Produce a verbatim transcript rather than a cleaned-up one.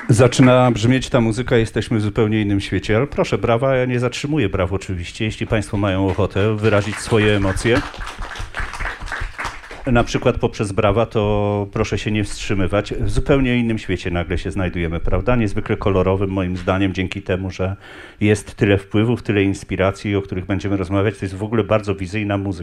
Zaczyna brzmieć ta muzyka, jesteśmy w zupełnie innym świecie, ale proszę, brawa, ja nie zatrzymuję braw oczywiście, jeśli Państwo mają ochotę wyrazić swoje emocje, na przykład poprzez brawa, to proszę się nie wstrzymywać. W zupełnie innym świecie nagle się znajdujemy, prawda? Niezwykle kolorowym moim zdaniem, dzięki temu, że jest tyle wpływów, tyle inspiracji, o których będziemy rozmawiać. To jest w ogóle bardzo wizyjna muzyka.